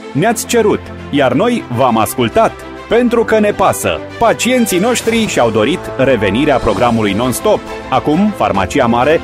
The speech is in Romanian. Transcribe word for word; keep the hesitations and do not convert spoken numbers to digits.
Ne-ați cerut, iar noi v-am ascultat. Pentru că ne pasă. Pacienții noștri și-au dorit revenirea programului non-stop. Acum, Farmacia Mare